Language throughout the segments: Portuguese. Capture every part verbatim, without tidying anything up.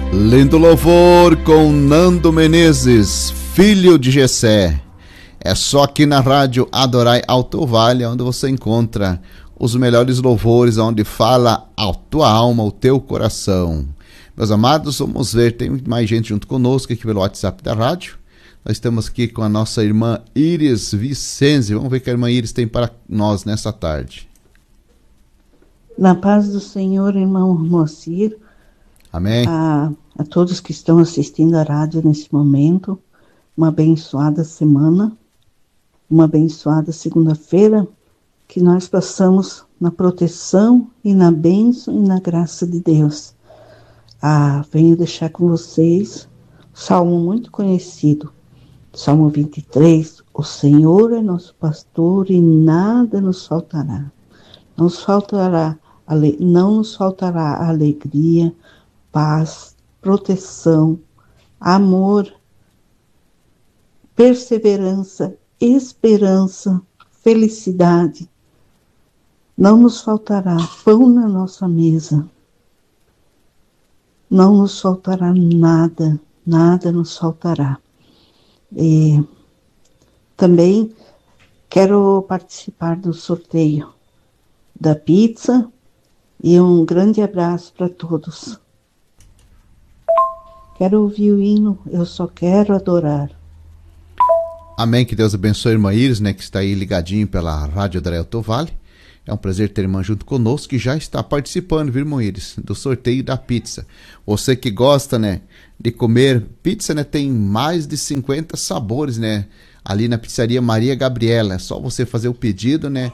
Lindo louvor com Nando Menezes, filho de Jessé. É só aqui na rádio Adorai Alto Vale, onde você encontra os melhores louvores, onde fala a tua alma, o teu coração. Meus amados, vamos ver, tem mais gente junto conosco aqui pelo WhatsApp da rádio. Nós estamos aqui com a nossa irmã Iris Vicenzi. Vamos ver o que a irmã Iris tem para nós nessa tarde. Na paz do Senhor, irmão Moacir. Amém. A, a todos que estão assistindo a rádio nesse momento, uma abençoada semana, uma abençoada segunda-feira, que nós passamos na proteção e na bênção e na graça de Deus. Ah, venho deixar com vocês um salmo muito conhecido, Salmo vinte e três, o Senhor é nosso pastor e nada nos faltará. Não nos faltará, não nos faltará alegria, paz, proteção, amor, perseverança, esperança, felicidade. Não nos faltará pão na nossa mesa. Não nos faltará nada, nada nos faltará. E também quero participar do sorteio da pizza e um grande abraço para todos. Quero ouvir o hino, eu só quero adorar. Amém, que Deus abençoe a irmã Iris, né, que está aí ligadinho pela Rádio Adorai Alto Vale. É um prazer ter a irmã junto conosco, que já está participando, viu, irmã Iris, do sorteio da pizza. Você que gosta, né, de comer pizza, né, tem mais de cinquenta sabores, né, ali na pizzaria Maria Gabriela. É só você fazer o pedido, né,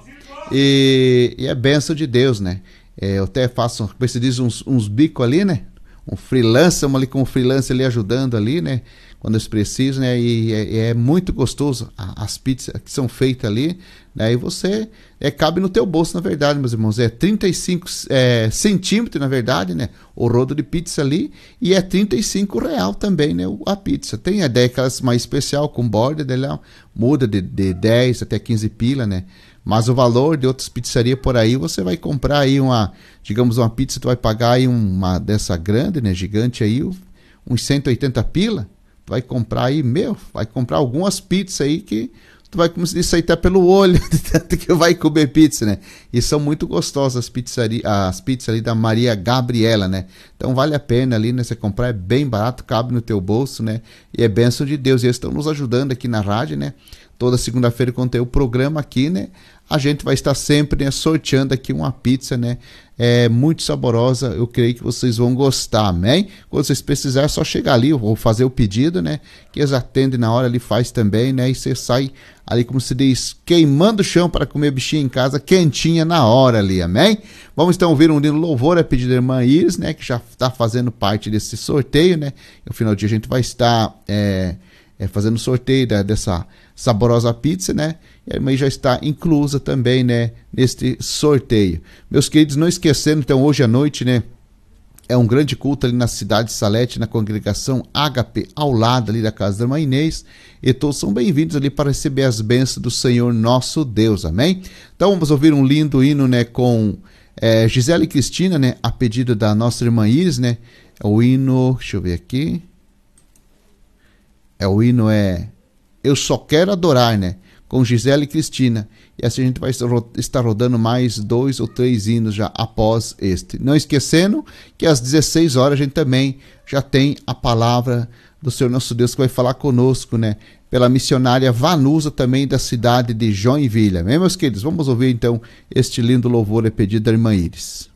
e, e é bênção de Deus, né. É, eu até faço, como se diz, uns, uns bicos ali, né, um freelancer, ali com um freelancer ali ajudando ali, né, quando eles precisam, né, e é, é muito gostoso as pizzas que são feitas ali, né, e você, é, cabe no teu bolso, na verdade, meus irmãos, é trinta e cinco é, centímetros, na verdade, né, o rodo de pizza ali, e é trinta e cinco real também, né, a pizza. Tem a daquelas mais especial, com borda, dela muda de, de dez até quinze pila, né, mas o valor de outras pizzarias por aí, você vai comprar aí uma, digamos, uma pizza, tu vai pagar aí uma dessa grande, né, gigante aí, uns cento e oitenta pila, tu vai comprar aí, meu, vai comprar algumas pizzas aí que tu vai começar a sair até pelo olho, de tanto que vai comer pizza, né? E são muito gostosas as pizzarias, as pizzas ali da Maria Gabriela, né? Então vale a pena ali, né? Você comprar, é bem barato, cabe no teu bolso, né? E é bênção de Deus. E eles estão nos ajudando aqui na rádio, né? Toda segunda-feira, quando tem o programa aqui, né, a gente vai estar sempre, né, sorteando aqui uma pizza, né, é muito saborosa. Eu creio que vocês vão gostar, amém? Quando vocês precisarem, é só chegar ali ou fazer o pedido, né, que eles atendem na hora ali, faz também, né, e você sai ali, como se diz, queimando o chão para comer bichinho em casa, quentinha na hora ali, amém? Vamos então ouvir um lindo louvor, é pedido da irmã Iris, né, que já está fazendo parte desse sorteio, né, no final do dia a gente vai estar, é, é, fazendo sorteio da, dessa saborosa pizza, né? E a irmã já está inclusa também, né, neste sorteio. Meus queridos, não esquecendo, então, hoje à noite, né, é um grande culto ali na cidade de Salete, na congregação Ágape, ao lado ali da casa da irmã Inês, e todos são bem-vindos ali para receber as bênçãos do Senhor nosso Deus, amém? Então vamos ouvir um lindo hino, né, com é, Gisele e Cristina, né, a pedido da nossa irmã Iris, né, é o hino, deixa eu ver aqui, é o hino é Eu Só Quero Adorar, né? Com Gisele e Cristina. E assim a gente vai estar rodando mais dois ou três hinos já após este. Não esquecendo que às dezesseis horas a gente também já tem a palavra do Senhor nosso Deus que vai falar conosco, né? Pela missionária Vanusa, também da cidade de Joinville. Amém, meus queridos? Vamos ouvir então este lindo louvor, é pedido da irmã Iris.